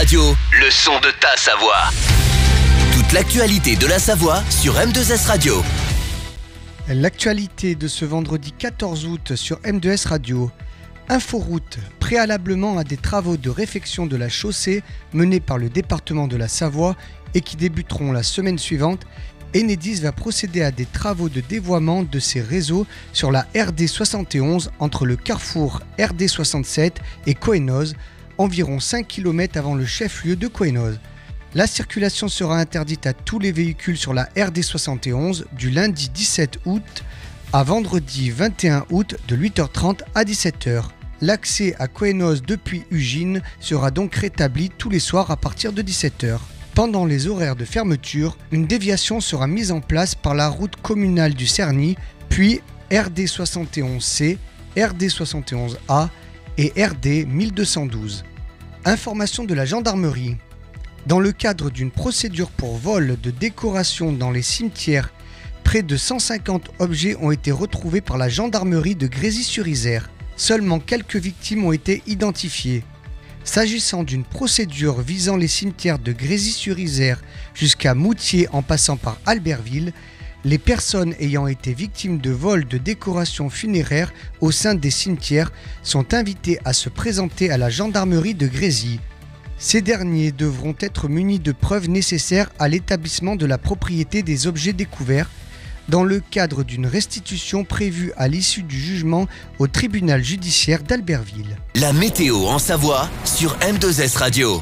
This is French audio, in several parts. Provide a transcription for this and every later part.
Radio, le son de ta Savoie. Toute l'actualité de la Savoie sur M2S Radio. L'actualité de ce vendredi 14 août sur M2S Radio. Inforoute, préalablement à des travaux de réfection de la chaussée menés par le département de la Savoie et qui débuteront la semaine suivante, Enedis va procéder à des travaux de dévoiement de ses réseaux sur la RD 71 entre le carrefour RD 67 et Cohennoz, environ 5 km avant le chef-lieu de Cohennoz. La circulation sera interdite à tous les véhicules sur la RD 71 du lundi 17 août à vendredi 21 août de 8h30 à 17h. L'accès à Cohennoz depuis Ugine sera donc rétabli tous les soirs à partir de 17h. Pendant les horaires de fermeture, une déviation sera mise en place par la route communale du Cerny, puis RD 71C, RD 71A et RD 1212. Information de la gendarmerie. Dans le cadre d'une procédure pour vol de décoration dans les cimetières, près de 150 objets ont été retrouvés par la gendarmerie de Grésy-sur-Isère. Seulement quelques victimes ont été identifiées. S'agissant d'une procédure visant les cimetières de Grésy-sur-Isère jusqu'à Moutier en passant par Albertville, les personnes ayant été victimes de vols de décorations funéraires au sein des cimetières sont invitées à se présenter à la gendarmerie de Grésy. Ces derniers devront être munis de preuves nécessaires à l'établissement de la propriété des objets découverts dans le cadre d'une restitution prévue à l'issue du jugement au tribunal judiciaire d'Albertville. La météo en Savoie sur M2S Radio.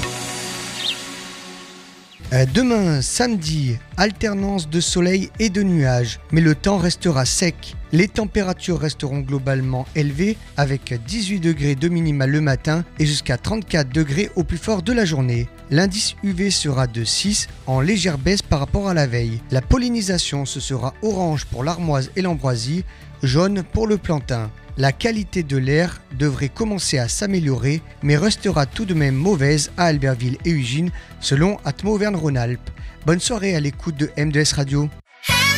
Demain, samedi, alternance de soleil et de nuages, mais le temps restera sec. Les températures resteront globalement élevées avec 18 degrés de minima le matin et jusqu'à 34 degrés au plus fort de la journée. L'indice UV sera de 6 en légère baisse par rapport à la veille. La pollinisation, ce sera orange pour l'armoise et l'ambroisie, jaune pour le plantain. La qualité de l'air devrait commencer à s'améliorer, mais restera tout de même mauvaise à Albertville et Ugine, selon Atmo Auvergne-Rhône-Alpes. Bonne soirée à l'écoute de M2S Radio.